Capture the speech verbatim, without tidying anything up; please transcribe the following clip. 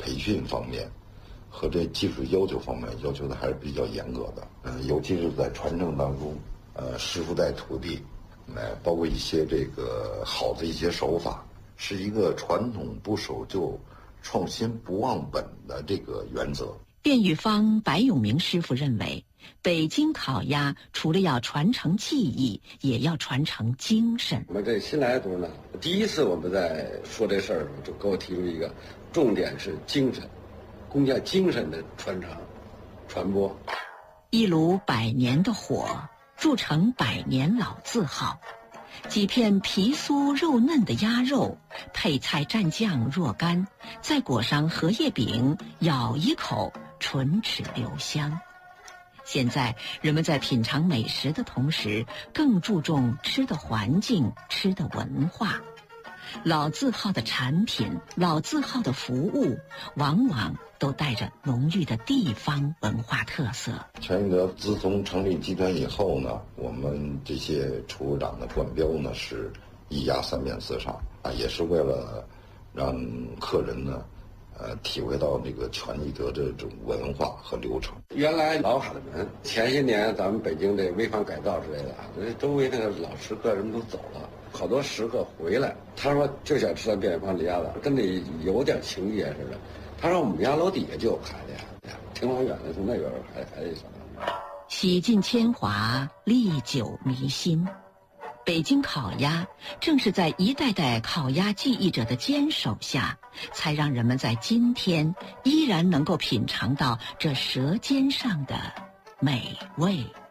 培训方面和这技术要求方面要求的还是比较严格的。嗯、呃，尤其是在传承当中，呃，师傅带徒弟，呃，包括一些这个好的一些手法，是一个传统不守旧、创新不忘本的这个原则。 卞玉芳、白永明师傅认为，北京烤鸭除了要传承技艺，也要传承精神。 我们这新来的同志呢，第一次我们在说这事儿的时候，就给我提出一个重点是精神，工匠精神的传承、传播。 一炉百年的火，铸成百年老字号。几片皮酥肉嫩的鸭肉，配菜蘸酱若干，再裹上荷叶饼，咬一口，唇齿留香。现在人们在品尝美食的同时，更注重吃的环境、吃的文化。老字号的产品、老字号的服务，往往都带着浓郁的地方文化特色。 全聚德自从成立集团以后呢，我们这些厨师长的冠标呢是一鸭三面四上啊，也是为了让客人呢，呃，体会到这个全聚德这种文化和流程。 原来老海的门，前些年咱们北京这危房改造之类的啊，这周围那个老食客人都走了。好多食客回来，他说就想吃咱卞玉芳的鸭子，跟你有点情节似的。他说我们家楼底下就有开的呀，挺老远的，从那边还还得上。 洗尽铅华，历久弥新。北京烤鸭正是在一代代烤鸭技艺者的坚守下，才让人们在今天依然能够品尝到这舌尖上的美味。